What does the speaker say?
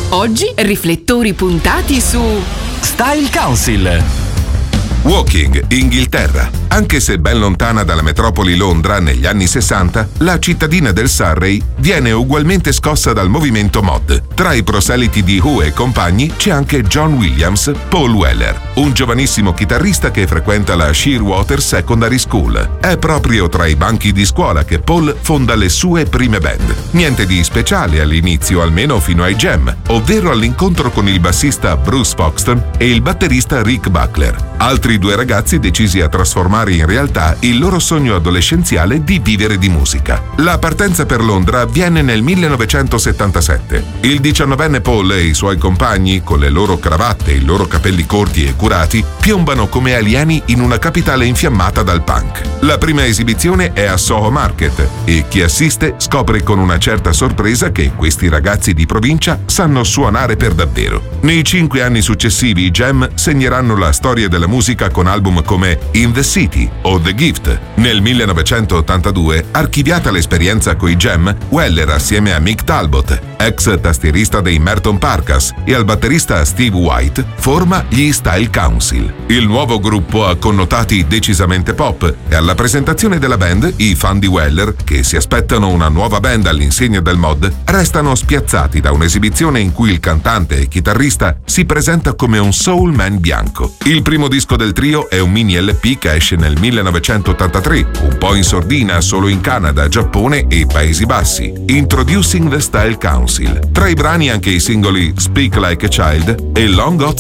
Oggi riflettori puntati su Style Council. Woking, Inghilterra. Anche se ben lontana dalla metropoli Londra negli anni 60, la cittadina del Surrey viene ugualmente scossa dal movimento mod. Tra i proseliti di Who e compagni c'è anche John Williams, Paul Weller, un giovanissimo chitarrista che frequenta la Shearwater Secondary School. È proprio tra i banchi di scuola che Paul fonda le sue prime band. Niente di speciale all'inizio, almeno fino ai jam, ovvero all'incontro con il bassista Bruce Foxton e il batterista Rick Buckler. Altri due ragazzi decisi a trasformare in realtà il loro sogno adolescenziale di vivere di musica. La partenza per Londra avviene nel 1977. Il 19enne Paul e i suoi compagni, con le loro cravatte e i loro capelli corti e curati, piombano come alieni in una capitale infiammata dal punk. La prima esibizione è a Soho Market e chi assiste scopre con una certa sorpresa che questi ragazzi di provincia sanno suonare per davvero. Nei 5 anni successivi i Jam segneranno la storia della musica con album come In the City o The Gift. Nel 1982, archiviata l'esperienza coi Jam, Weller assieme a Mick Talbot, ex tastierista dei Merton Parkas, e al batterista Steve White, forma gli Style Council. Il nuovo gruppo ha connotati decisamente pop e alla presentazione della band i fan di Weller, che si aspettano una nuova band all'insegna del mod, restano spiazzati da un'esibizione in cui il cantante e chitarrista si presenta come un soul man bianco. Il primo disco del trio è un mini LP che esce nel 1983, un po' in sordina solo in Canada, Giappone e Paesi Bassi. Introducing the Style Council. Tra i brani anche i singoli Speak Like a Child e Long Hot